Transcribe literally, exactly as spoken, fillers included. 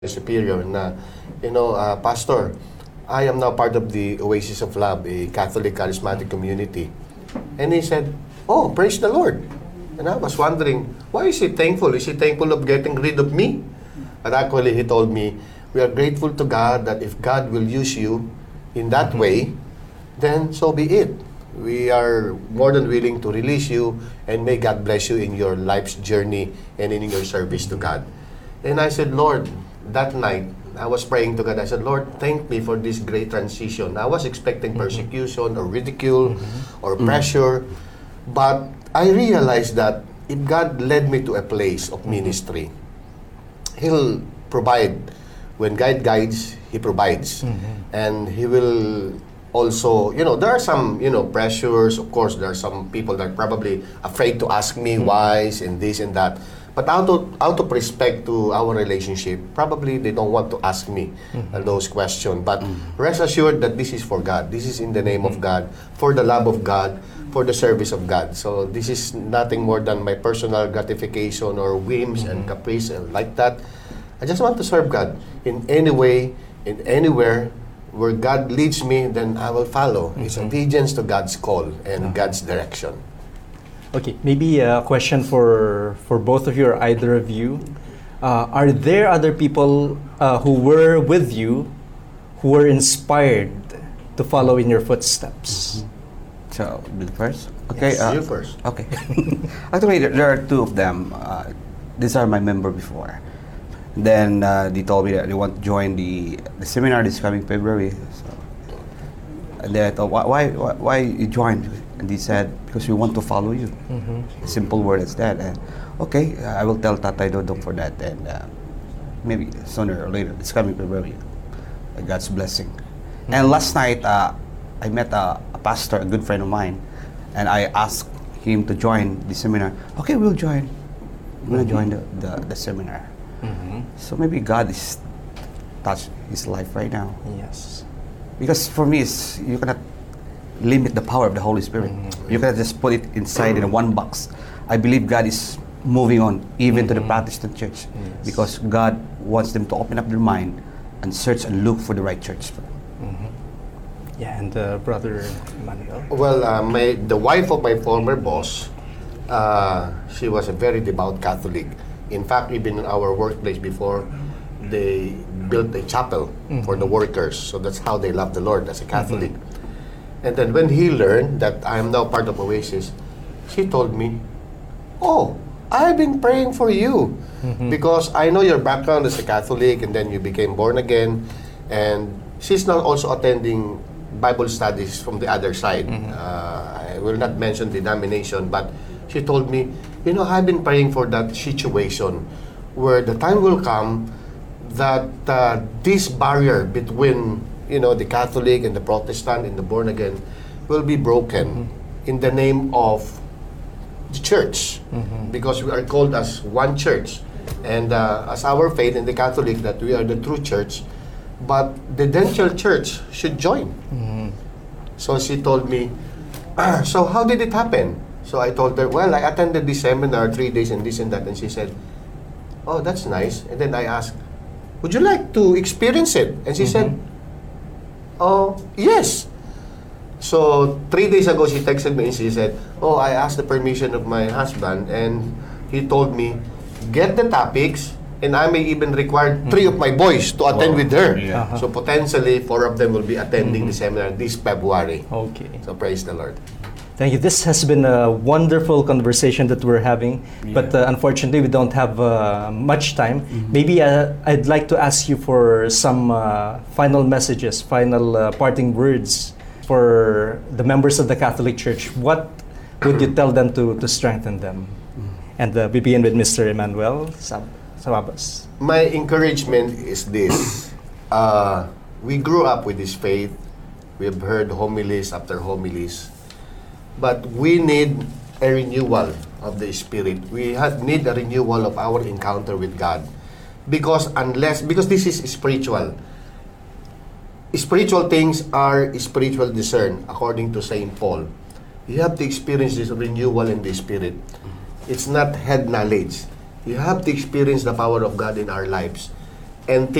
superior na, you know, uh, Pastor, I am now part of the Oasis of Love, a Catholic charismatic community. And he said, oh, praise the Lord. And I was wondering, why is he thankful? Is he thankful of getting rid of me? But actually, he told me, we are grateful to God that if God will use you in that way, then so be it. We are more than willing to release you, and may God bless you in your life's journey and in your service to God. And I said, Lord, that night, I was praying to God. I said, Lord, thank me for this great transition. I was expecting persecution or ridicule mm-hmm. or pressure, but I realized that if God led me to a place of ministry, He'll provide. When God guides, He provides. Mm-hmm. And He will also, you know, there are some, you know, pressures. Of course, there are some people that are probably afraid to ask me mm-hmm. why and this and that. But out of, out of respect to our relationship, probably they don't want to ask me mm-hmm. those questions. But mm-hmm. rest assured that this is for God. This is in the name mm-hmm. of God, for the love of God, for the service of God. So this is nothing more than my personal gratification or whims mm-hmm. and caprice and like that. I just want to serve God in any way, in anywhere where God leads me, then I will follow. Mm-hmm. It's obedience to God's call and God's direction. Okay, maybe a question for for both of you or either of you. Uh, are there other people uh, who were with you who were inspired to follow in your footsteps? Mm-hmm. So, do the first? Okay. Yes, uh, you first. Okay. Actually, there, there are two of them. Uh, these are my member before. Then uh, they told me that they want to join the, the seminar this coming February. So, and then I thought, why, why, why, why you joined? And he said, because we want to follow you. Mm-hmm. Simple word as that. And okay, uh, I will tell Tatay Dodong for that. And uh, maybe sooner or later, it's coming February. Uh, God's blessing. Mm-hmm. And last night, uh, I met a, a pastor, a good friend of mine, and I asked him to join the seminar. Okay, we'll join. We're going to Mm-hmm. join the, the, the seminar. Mm-hmm. So maybe God is touching his life right now. Yes. Because for me, it's, you cannot limit the power of the Holy Spirit. Mm-hmm. You cannot just put it inside in a one box. I believe God is moving on, even mm-hmm. to the Protestant church, yes. because God wants them to open up their mind and search and look for the right church. Mm-hmm. Yeah, and uh, Brother Emmanuel? Well, uh, my, the wife of my former boss, uh, she was a very devout Catholic. In fact, even in our workplace before, they built a chapel mm-hmm. for the workers. So that's how they love the Lord as a Catholic. Mm-hmm. And then when he learned that I am now part of Oasis, she told me, oh, I've been praying for you. Mm-hmm. Because I know your background as a Catholic and then you became born again. And she's now also attending Bible studies from the other side. Mm-hmm. Uh, I will not mention denomination, but she told me, you know, I've been praying for that situation where the time will come that uh, this barrier between, you know, the Catholic and the Protestant and the born again will be broken mm-hmm. in the name of the church, mm-hmm. because we are called as one church, and uh, as our faith in the Catholic that we are the true church, but the Dential Church should join. Mm-hmm. So she told me, ah, so how did it happen? So I told her, well, I attended this seminar three days and this and that, and she said, oh, that's nice. And then I asked, would you like to experience it? And she mm-hmm. said, oh, yes. So, three days ago, she texted me and she said, oh, I asked the permission of my husband and he told me, get the topics and I may even require mm-hmm. three of my boys to attend wow. with her. Yeah. Uh-huh. So, potentially, four of them will be attending mm-hmm. the seminar this February. Okay. So, praise the Lord. Thank you. This has been a wonderful conversation that we're having, yeah. but uh, unfortunately we don't have uh, much time. Mm-hmm. Maybe uh, I'd like to ask you for some uh, final messages, final uh, parting words for the members of the Catholic Church. What would you tell them to, to strengthen them? Mm-hmm. And uh, we begin with Mister Emmanuel Sab- Sababas. My encouragement is this. Uh, we grew up with this faith. We've heard homilies after homilies. But we need a renewal of the Spirit. We have, need a renewal of our encounter with God. Because unless, because this is spiritual. Spiritual things are spiritual discern, according to Saint Paul. You have to experience this renewal in the Spirit. It's not head knowledge. You have to experience the power of God in our lives. and